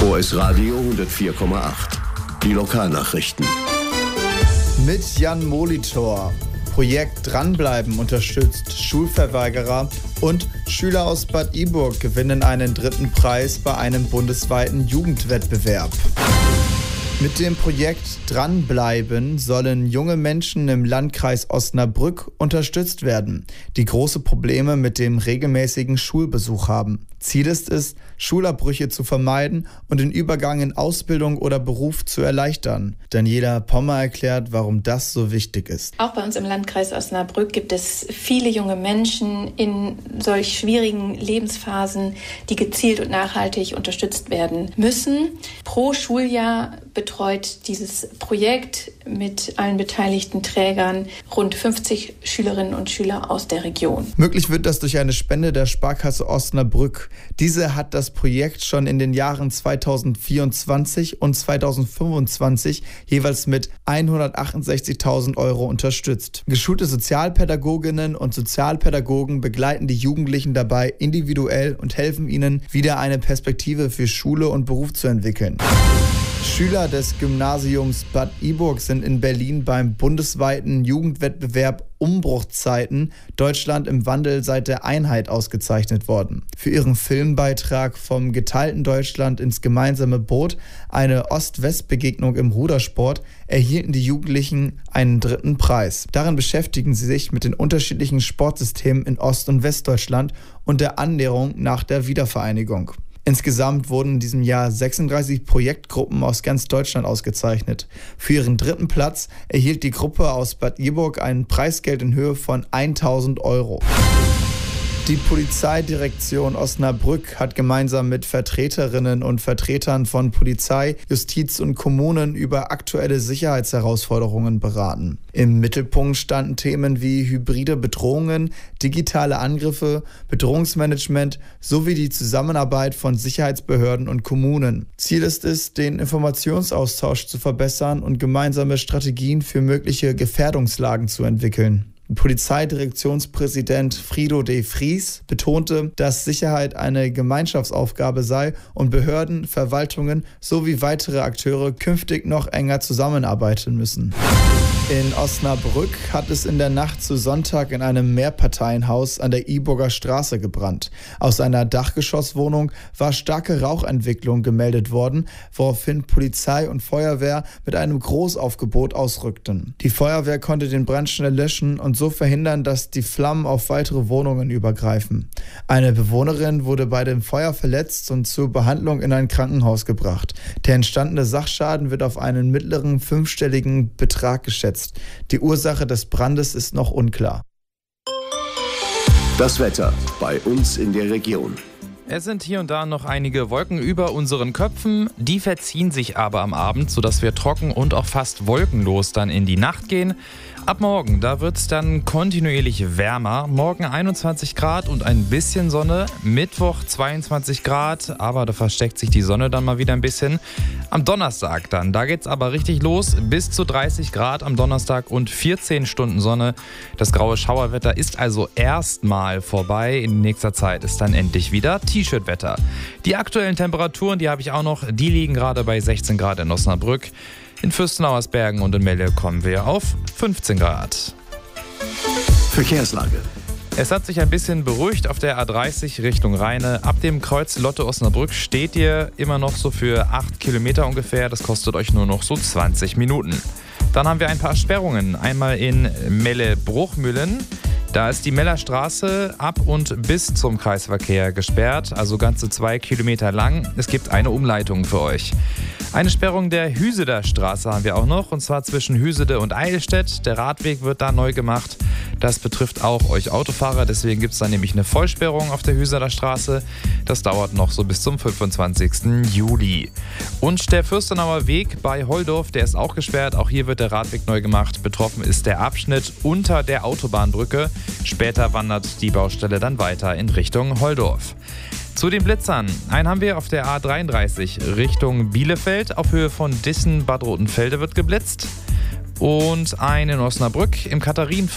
OS Radio 104,8. Die Lokalnachrichten. Mit Jan Molitor. Projekt Dranbleiben unterstützt Schulverweigerer und Schüler aus Bad Iburg gewinnen einen 3. Preis bei einem bundesweiten Jugendwettbewerb. Mit dem Projekt Dranbleiben sollen junge Menschen im Landkreis Osnabrück unterstützt werden, die große Probleme mit dem regelmäßigen Schulbesuch haben. Ziel ist es, Schulabbrüche zu vermeiden und den Übergang in Ausbildung oder Beruf zu erleichtern. Daniela Pommer erklärt, warum das so wichtig ist. Auch bei uns im Landkreis Osnabrück gibt es viele junge Menschen in solch schwierigen Lebensphasen, die gezielt und nachhaltig unterstützt werden müssen. Pro Schuljahr betreut dieses Projekt mit allen beteiligten Trägern rund 50 Schülerinnen und Schüler aus der Region. Möglich wird das durch eine Spende der Sparkasse Osnabrück. Diese hat das Projekt schon in den Jahren 2024 und 2025 jeweils mit 168.000 € unterstützt. Geschulte Sozialpädagoginnen und Sozialpädagogen begleiten die Jugendlichen dabei individuell und helfen ihnen, wieder eine Perspektive für Schule und Beruf zu entwickeln. Schüler des Gymnasiums Bad Iburg sind in Berlin beim bundesweiten Jugendwettbewerb Umbruchzeiten Deutschland im Wandel seit der Einheit ausgezeichnet worden. Für ihren Filmbeitrag vom geteilten Deutschland ins gemeinsame Boot, eine Ost-West-Begegnung im Rudersport, erhielten die Jugendlichen einen 3. Preis. Darin beschäftigen sie sich mit den unterschiedlichen Sportsystemen in Ost- und Westdeutschland und der Annäherung nach der Wiedervereinigung. Insgesamt wurden in diesem Jahr 36 Projektgruppen aus ganz Deutschland ausgezeichnet. Für ihren 3. Platz erhielt die Gruppe aus Bad Iburg ein Preisgeld in Höhe von 1.000 €. Die Polizeidirektion Osnabrück hat gemeinsam mit Vertreterinnen und Vertretern von Polizei, Justiz und Kommunen über aktuelle Sicherheitsherausforderungen beraten. Im Mittelpunkt standen Themen wie hybride Bedrohungen, digitale Angriffe, Bedrohungsmanagement sowie die Zusammenarbeit von Sicherheitsbehörden und Kommunen. Ziel ist es, den Informationsaustausch zu verbessern und gemeinsame Strategien für mögliche Gefährdungslagen zu entwickeln. Polizeidirektionspräsident Frido de Vries betonte, dass Sicherheit eine Gemeinschaftsaufgabe sei und Behörden, Verwaltungen sowie weitere Akteure künftig noch enger zusammenarbeiten müssen. In Osnabrück hat es in der Nacht zu Sonntag in einem Mehrparteienhaus an der Iburger Straße gebrannt. Aus einer Dachgeschosswohnung war starke Rauchentwicklung gemeldet worden, woraufhin Polizei und Feuerwehr mit einem Großaufgebot ausrückten. Die Feuerwehr konnte den Brand schnell löschen und so verhindern, dass die Flammen auf weitere Wohnungen übergreifen. Eine Bewohnerin wurde bei dem Feuer verletzt und zur Behandlung in ein Krankenhaus gebracht. Der entstandene Sachschaden wird auf einen mittleren 5-stelligen Betrag geschätzt. Die Ursache des Brandes ist noch unklar. Das Wetter bei uns in der Region. Es sind hier und da noch einige Wolken über unseren Köpfen, die verziehen sich aber am Abend, sodass wir trocken und auch fast wolkenlos dann in die Nacht gehen. Ab morgen, da wird es dann kontinuierlich wärmer. Morgen 21 Grad und ein bisschen Sonne. Mittwoch 22 Grad, aber da versteckt sich die Sonne dann mal wieder ein bisschen. Am Donnerstag dann, da geht's aber richtig los. Bis zu 30 Grad am Donnerstag und 14 Stunden Sonne. Das graue Schauerwetter ist also erstmal vorbei. In nächster Zeit ist dann endlich wieder T-Shirt-Wetter. Die aktuellen Temperaturen, die habe ich auch noch. Die liegen gerade bei 16 Grad in Osnabrück. In Fürstenauersbergen und in Melle kommen wir auf 15 Grad. Verkehrslage. Es hat sich ein bisschen beruhigt auf der A30 Richtung Rheine. Ab dem Kreuz Lotte-Osnabrück steht ihr immer noch so für 8 Kilometer ungefähr. Das kostet euch nur noch so 20 Minuten. Dann haben wir ein paar Sperrungen. Einmal in Melle-Bruchmühlen. Da ist die Mellerstraße ab und bis zum Kreisverkehr gesperrt, also ganze 2 Kilometer lang. Es gibt eine Umleitung für euch. Eine Sperrung der Hüseder Straße haben wir auch noch, und zwar zwischen Hüsede und Eilstedt. Der Radweg wird da neu gemacht. Das betrifft auch euch Autofahrer, deswegen gibt es da nämlich eine Vollsperrung auf der Hüseder Straße. Das dauert noch so bis zum 25. Juli. Und der Fürstenauer Weg bei Holdorf, der ist auch gesperrt. Auch hier wird der Radweg neu gemacht. Betroffen ist der Abschnitt unter der Autobahnbrücke. Später wandert die Baustelle dann weiter in Richtung Holdorf. Zu den Blitzern. Einen haben wir auf der A33 Richtung Bielefeld. Auf Höhe von Dissen-Bad Rotenfelde wird geblitzt. Und einen in Osnabrück im Katharin